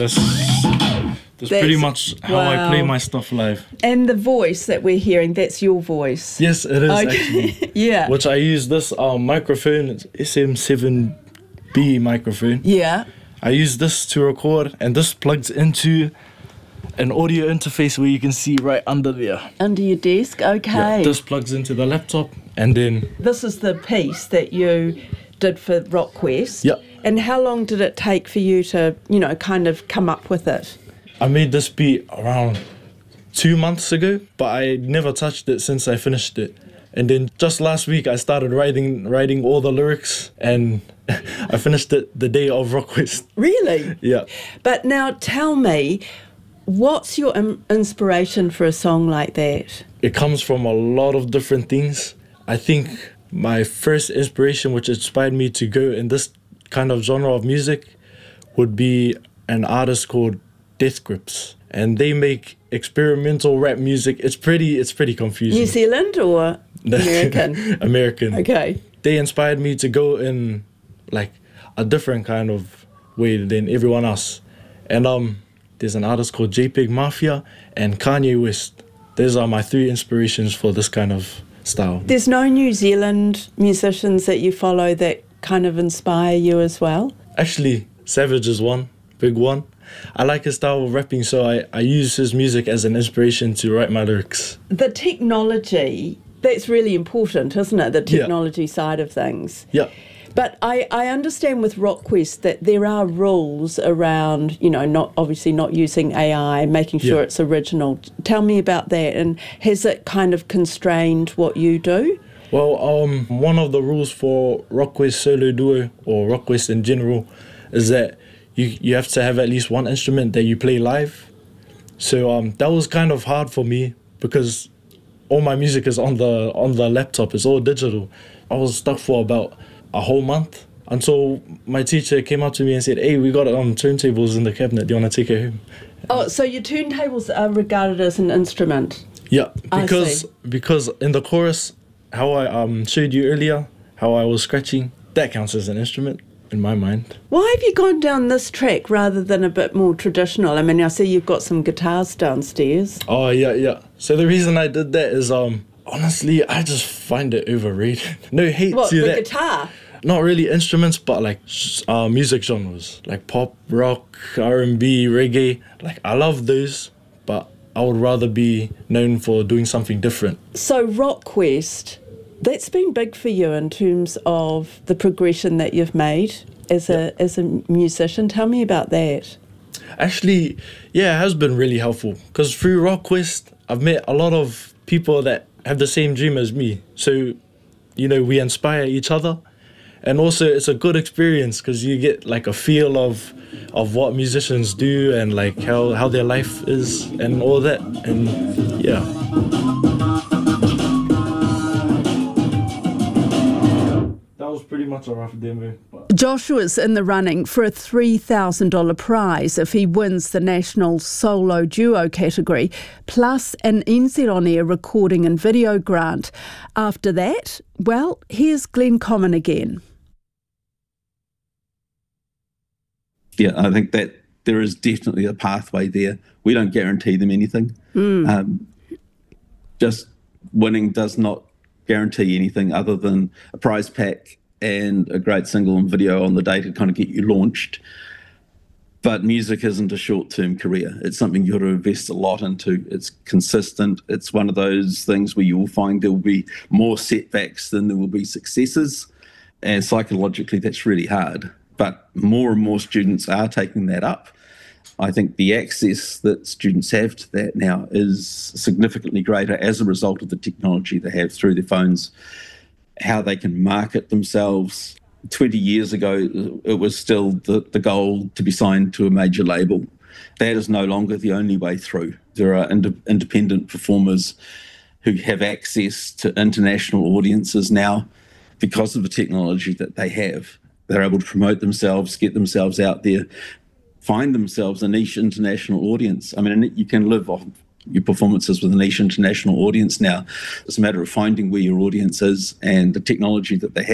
that's pretty much how I play my stuff live. And the voice that we're hearing, that's your voice? Yes, it is actually. Yeah. Which I use this microphone, it's SM7B microphone. Yeah. I use this to record, and this plugs into an audio interface where you can see right under there. Under your desk, okay. Yeah, this plugs into the laptop, and then... This is the piece that you did for RockQuest. Yeah. And how long did it take for you to, kind of come up with it? I made this beat around 2 months ago, but I never touched it since I finished it. And then just last week, I started writing all the lyrics, and I finished it the day of RockQuest. Really? Yeah. But now tell me, what's your inspiration for a song like that? It comes from a lot of different things. I think my first inspiration, which inspired me to go in this kind of genre of music, would be an artist called Death Grips. And they make experimental rap music. It's pretty confusing. New Zealand or American? American. Okay. They inspired me to go in like a different kind of way than everyone else. And there's an artist called JPEG Mafia and Kanye West. Those are my 3 inspirations for this kind of style. There's no New Zealand musicians that you follow that kind of inspire you as well? Actually, Savage is one, big one. I like his style of rapping, so I use his music as an inspiration to write my lyrics. The technology, that's really important, isn't it? The technology side of things. Yeah. But I understand with RockQuest that there are rules around, not using AI, making sure it's original. Tell me about that, and has it kind of constrained what you do? Well, one of the rules for RockQuest Solo Duo, or RockQuest in general, is that you have to have at least one instrument that you play live. So that was kind of hard for me because all my music is on the laptop. It's all digital. I was stuck for about a whole month until my teacher came up to me and said, "Hey, we got turntables in the cabinet. Do you want to take it home?" Oh, so your turntables are regarded as an instrument? Yeah, because in the chorus, how I showed you earlier, how I was scratching, that counts as an instrument in my mind. Why have you gone down this track rather than a bit more traditional? I mean, I see you've got some guitars downstairs. Oh, yeah. So the reason I did that is, honestly, I just find it overrated. No hate to that. What, the guitar? Not really instruments, but like music genres, like pop, rock, R&B, reggae. Like, I love those, but I would rather be known for doing something different. So RockQuest, that's been big for you in terms of the progression that you've made as a musician. Tell me about that. Actually, yeah, it has been really helpful because through RockQuest, I've met a lot of people that have the same dream as me. So, we inspire each other. And also, it's a good experience because you get like a feel of what musicians do and like how their life is and all that. And yeah. That was pretty much a rough demo. Joshua's in the running for a $3,000 prize if he wins the National Solo Duo category, plus an NZ On Air recording and video grant. After that, well, here's Glenn Common again. Yeah, I think that there is definitely a pathway there. We don't guarantee them anything. Just winning does not guarantee anything other than a prize pack and a great single and video on the day to kind of get you launched. But music isn't a short-term career. It's something you've got to invest a lot into. It's consistent. It's one of those things where you will find there will be more setbacks than there will be successes. And psychologically, that's really hard. But more and more students are taking that up. I think the access that students have to that now is significantly greater as a result of the technology they have through their phones, how they can market themselves. 20 years ago, it was still the goal to be signed to a major label. That is no longer the only way through. There are independent performers who have access to international audiences now because of the technology that they have. They're able to promote themselves, get themselves out there, find themselves a niche international audience. I mean, you can live off your performances with a niche international audience now. It's a matter of finding where your audience is, and the technology that they have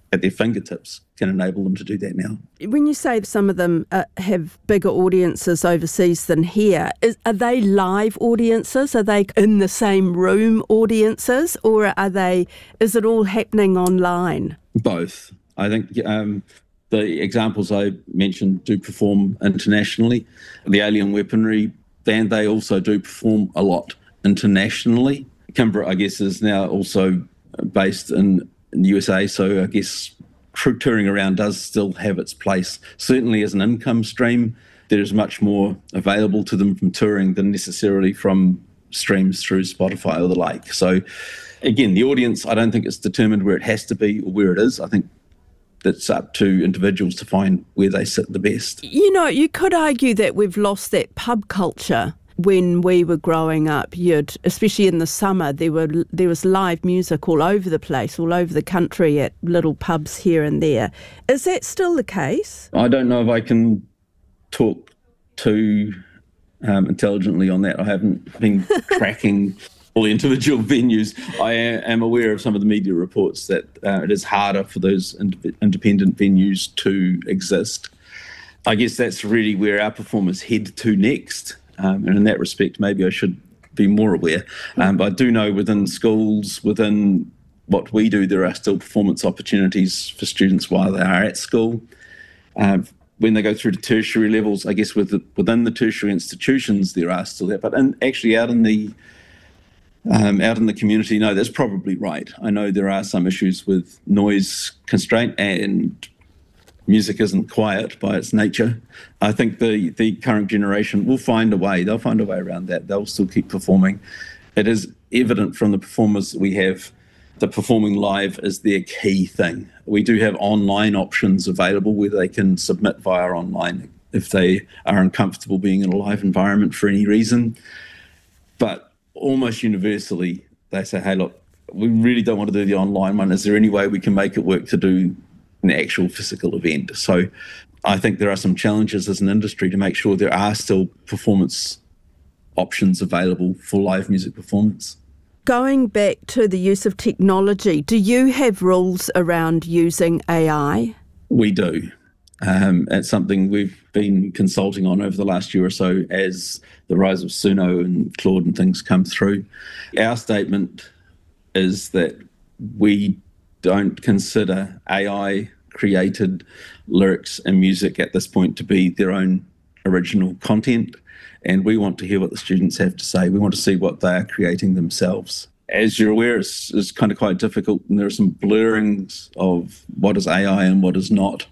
at their fingertips can enable them to do that now. When you say some of them have bigger audiences overseas than here, are they live audiences? Are they in the same room audiences, or is it all happening online? Both. I think the examples I mentioned do perform internationally. The Alien Weaponry band, they also do perform a lot internationally. Kimbra, I guess, is now also based in the USA, so I guess touring around does still have its place. Certainly as an income stream, there is much more available to them from touring than necessarily from streams through Spotify or the like. So again, the audience, I don't think it's determined where it has to be or where it is. I think that's up to individuals to find where they sit the best. You know, you could argue that we've lost that pub culture. When we were growing up, especially in the summer, there was live music all over the place, all over the country at little pubs here and there. Is that still the case? I don't know if I can talk too intelligently on that. I haven't been tracking all the individual venues. I am aware of some of the media reports that it is harder for those independent venues to exist. I guess that's really where our performers head to next. And in that respect, maybe I should be more aware. But I do know within schools, within what we do, there are still performance opportunities for students while they are at school. When they go through to tertiary levels, I guess within the tertiary institutions, there are still that. But actually out in the community, no, that's probably right. I know there are some issues with noise constraint, and music isn't quiet by its nature. I think the current generation will find a way. They'll find a way around that. They'll still keep performing. It is evident from the performers that we have that performing live is their key thing. We do have online options available where they can submit via online if they are uncomfortable being in a live environment for any reason. But almost universally, they say, hey, look, we really don't want to do the online one. Is there any way we can make it work to do an actual physical event? So I think there are some challenges as an industry to make sure there are still performance options available for live music performance. Going back to the use of technology, do you have rules around using AI? We do. It's something we've been consulting on over the last year or so as the rise of Suno and Claude and things come through. Our statement is that we don't consider AI-created lyrics and music at this point to be their own original content, and we want to hear what the students have to say. We want to see what they are creating themselves. As you're aware, it's kind of quite difficult, and there are some blurrings of what is AI and what is not.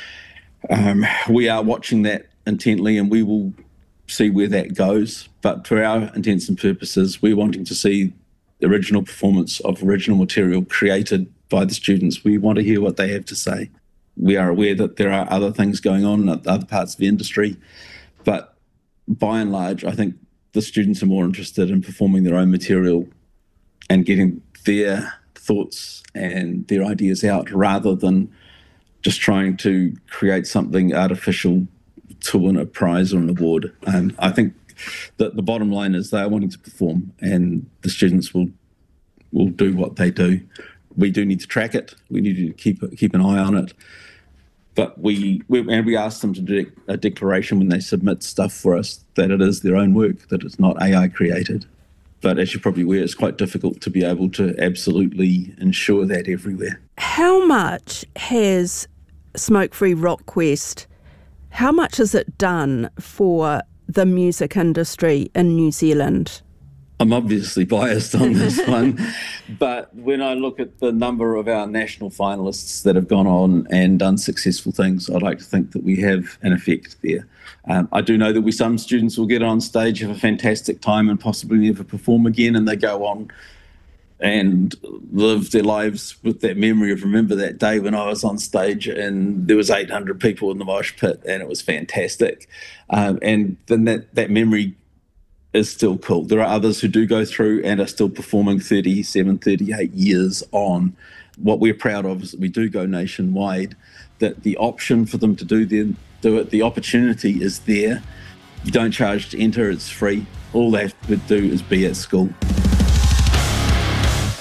We are watching that intently, and we will see where that goes. But for our intents and purposes, we're wanting to see the original performance of original material created by the students. We want to hear what they have to say. We are aware that there are other things going on in other parts of the industry, but by and large, I think the students are more interested in performing their own material and getting their thoughts and their ideas out rather than just trying to create something artificial to win a prize or an award. And I think that the bottom line is they are wanting to perform, and the students will do what they do. We do need to track it. We need to keep an eye on it. But we ask them to do a declaration when they submit stuff for us that it is their own work, that it's not AI created. But as you're probably aware, it's quite difficult to be able to absolutely ensure that everywhere. How much has Smoke Free Rockquest, how much has it done for the music industry in New Zealand? I'm obviously biased on this one, but when I look at the number of our national finalists that have gone on and done successful things, I'd like to think that we have an effect there. I do know that some students will get on stage, have a fantastic time and possibly never perform again, and they go on and live their lives with that memory of, remember that day when I was on stage and there was 800 people in the mosh pit and it was fantastic. And then that memory is still cool. There are others who do go through and are still performing 37, 38 years on. What we're proud of is that we do go nationwide, that the option for them to do it, the opportunity is there. You don't charge to enter, it's free. All they have to do is be at school.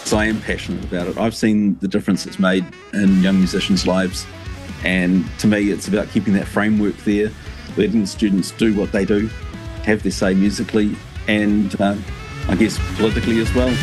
because I am passionate about it. I've seen the difference it's made in young musicians' lives, and to me it's about keeping that framework there, letting students do what they do, have their say musically and I guess politically as well.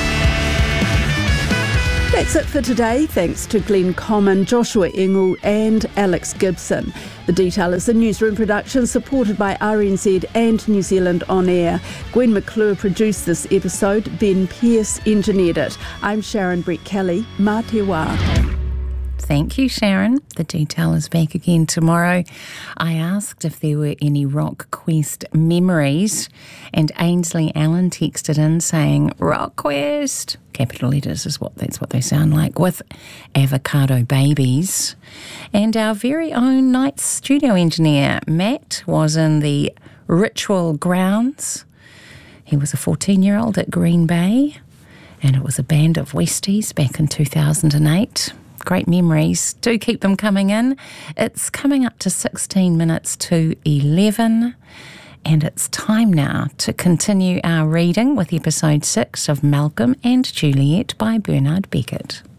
That's it for today. Thanks to Glenn Common, Joshua Engel and Alex Gibson. The Detail is a newsroom production supported by RNZ and New Zealand On Air. Gwen McClure produced this episode. Ben Pearce engineered it. I'm Sharon Brett Kelly. Mā te wā. Thank you, Sharon. The Detail is back again tomorrow. I asked if there were any Rock Quest memories, and Ainsley Allen texted in saying, Rock Quest, capital letters that's what they sound like, with avocado babies. And our very own Night's studio engineer, Matt, was in the Ritual grounds. He was a 14-year-old at Green Bay, and it was a band of Westies back in 2008. Great memories. Do keep them coming in. It's coming up to 16 minutes to 11, and it's time now to continue our reading with episode 6 of Malcolm and Juliet by Bernard Beckett.